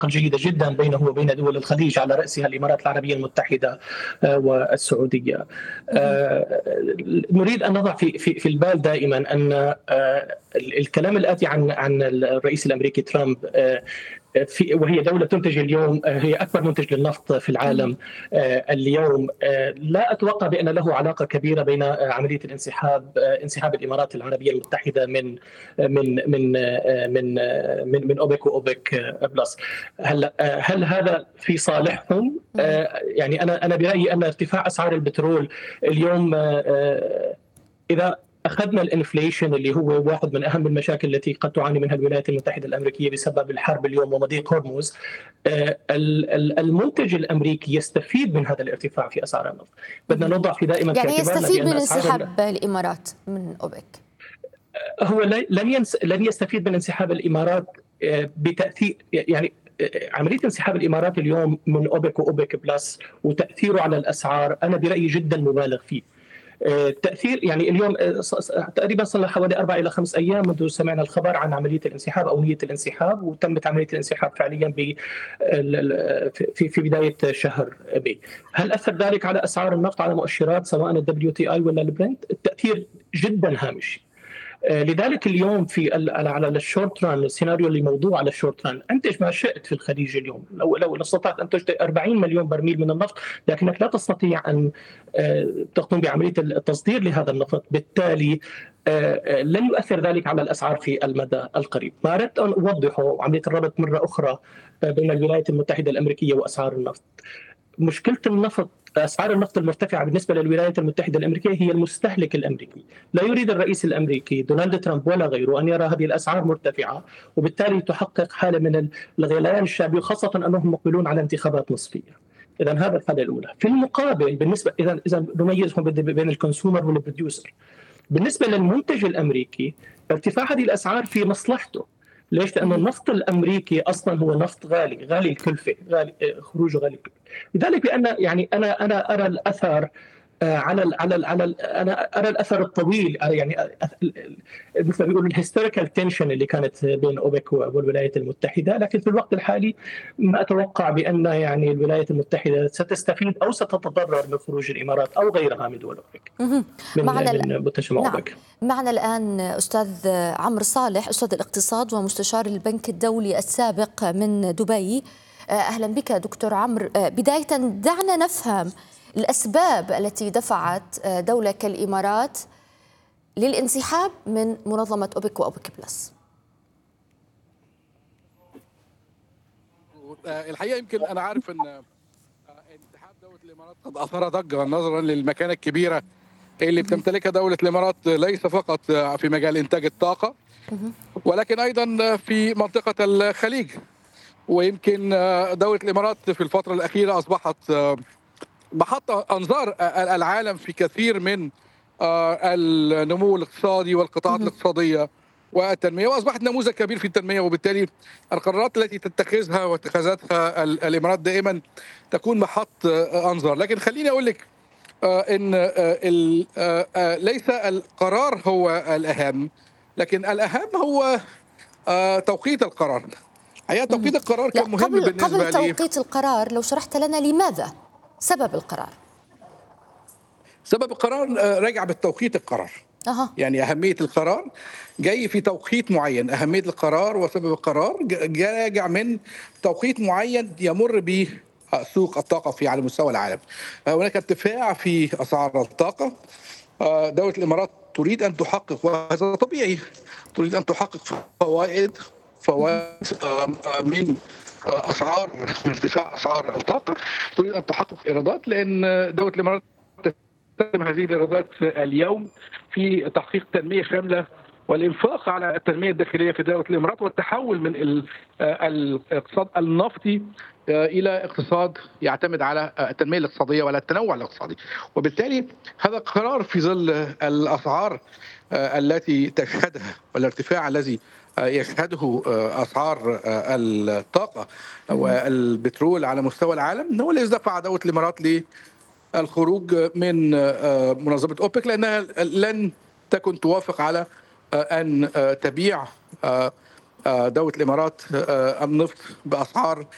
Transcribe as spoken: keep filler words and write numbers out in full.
جيدة جدا بينه وبين دول الخليج على رأسها الإمارات العربية المتحدة والسعودية. نريد أن نضع في في البال دائما أن الكلام الآتي عن عن الرئيس الأمريكي ترامب، في وهي دولة تنتج اليوم، هي أكبر منتج للنفط في العالم اليوم، لا أتوقع بأن له علاقة كبيرة بين عملية الانسحاب انسحاب الإمارات العربية المتحدة من من من من من, من أوبك وأوبك بلس. هل هل هذا في صالحهم؟ يعني أنا أنا برأيي أن ارتفاع أسعار البترول اليوم، إذا أخذنا الانفليشن اللي هو واحد من أهم المشاكل التي قد تعاني منها الولايات المتحدة الأمريكية بسبب الحرب اليوم ومضيق هرمز، المنتج الأمريكي يستفيد من هذا الارتفاع في أسعار النفط. بدنا نضع في دائما يعني في اعتبارنا يستفيد من انسحاب الإمارات من أوبك. هو لن ينس... لن يستفيد من انسحاب الإمارات بتأثير، يعني عملية انسحاب الإمارات اليوم من أوبك وأوبك بلس وتأثيره على الأسعار أنا برأيي جدا مبالغ فيه. التأثير يعني اليوم تقريبا صار حوالي أربع إلى خمس أيام منذ سمعنا الخبر عن عملية الانسحاب أو نية الانسحاب، وتمت عملية الانسحاب فعليا ب في في بداية شهر ماي. هل أثر ذلك على أسعار النفط على مؤشرات سواء الدبليو تي آي ولا البرنت؟ التأثير جدا هامشي. لذلك اليوم في على الشورت ران، السيناريو اللي موضوع على الشورت ران، انتج ما شئت في الخليج اليوم. لو لو استطعت ان تنتج أربعين مليون برميل من النفط، لكنك لا تستطيع ان تقوم بعمليه التصدير لهذا النفط، بالتالي لن يؤثر ذلك على الاسعار في المدى القريب. ما اردت ان اوضحه عمليه الربط مره اخرى بين الولايات المتحده الامريكيه واسعار النفط. مشكلة النفط، أسعار النفط المرتفعة بالنسبة للولايات المتحدة الأمريكية هي المستهلك الأمريكي. لا يريد الرئيس الأمريكي دونالد ترامب ولا غيره أن يرى هذه الأسعار مرتفعة، وبالتالي تحقق حالة من الغليان الشعبي، وخاصة أنهم مقبلون على انتخابات نصفية. إذا هذا الحالة الأولى. في المقابل بالنسبة إذا إذا نميزهم بين الكونسومر والبروديوسر، بالنسبة للمنتج الأمريكي ارتفاع هذه الأسعار في مصلحته. ليش؟ لأن النفط الأمريكي أصلا هو نفط غالي، غالي الكلفة، غالي خروجه غالي الكلفة. لذلك بأن يعني أنا أنا أرى الأثر على ال على ال على ال أنا أرى الأثر الطويل، يعني مثل ما بيقولوا الهيستوريكال تنشن اللي كانت بين أوبك والولايات المتحدة، لكن في الوقت الحالي ما أتوقع بأن يعني الولايات المتحدة ستستفيد أو ستتضرر من خروج الإمارات أو غيرها من دول أوبك. من معنا من متجمع نعم. أوبك. معنا الآن أستاذ عمرو صالح، أستاذ الاقتصاد ومستشار البنك الدولي السابق من دبي. أهلا بك دكتور عمرو. بداية دعنا نفهم الأسباب التي دفعت دولة كالإمارات للانسحاب من منظمة أوبك وأوبك بلس. الحقيقة يمكن أنا عارف أن انسحاب دولة الإمارات قد أثار ضجة نظرا للمكانة الكبيرة اللي بتمتلكها دولة الإمارات، ليس فقط في مجال إنتاج الطاقة ولكن أيضا في منطقة الخليج. ويمكن دولة الإمارات في الفترة الأخيرة أصبحت محط أنظار العالم في كثير من النمو الاقتصادي والقطاعات الاقتصادية والتنمية، وأصبحت نموذج كبير في التنمية. وبالتالي القرارات التي تتخذها واتخاذاتها الإمارات دائما تكون محط أنظار. لكن خليني أقول لك إن ليس القرار هو الأهم، لكن الأهم هو توقيت القرار. هي توقيت القرار كان مهم قبل بالنسبة قبل لي. توقيت القرار لو شرحت لنا لماذا سبب القرار؟ سبب القرار راجع بالتوقيت القرار. أه. يعني أهمية القرار جاي في توقيت معين. أهمية القرار وسبب القرار راجع من توقيت معين يمر به سوق الطاقة في على مستوى العالم. هناك ارتفاع في أسعار الطاقة. دولة الإمارات تريد أن تحقق، وهذا طبيعي، تريد أن تحقق فوائد فوائد من أسعار من ارتفاع أسعار الطاقة. تريد أن تحقق إيرادات، لأن دولة الإمارات تستخدم هذه الإيرادات اليوم في تحقيق تنمية شاملة والإنفاق على التنمية الداخلية في دولة الإمارات، والتحول من الاقتصاد النفطي إلى اقتصاد يعتمد على التنمية الاقتصادية ولا التنوع الاقتصادي. وبالتالي هذا قرار في ظل الأسعار التي تشهدها والارتفاع الذي يشهده أسعار الطاقة والبترول على مستوى العالم، هو الذي دفع دولة الإمارات للخروج من منظمة أوبك، لأنها لن تكن توافق على أن تبيع دولة الإمارات النفط بأسعار